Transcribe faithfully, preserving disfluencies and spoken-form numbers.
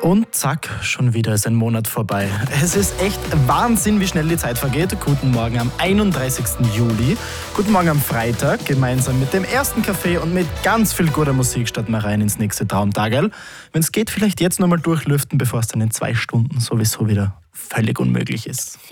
Und zack, schon wieder ist ein Monat vorbei. Es ist echt Wahnsinn, wie schnell die Zeit vergeht. Guten Morgen am einunddreißigsten Juli. Guten Morgen am Freitag, gemeinsam mit dem ersten Kaffee und mit ganz viel guter Musik starten wir rein ins nächste Traumtagerl. Wenn es geht, vielleicht jetzt nochmal durchlüften, bevor es dann in zwei Stunden sowieso wieder völlig unmöglich ist.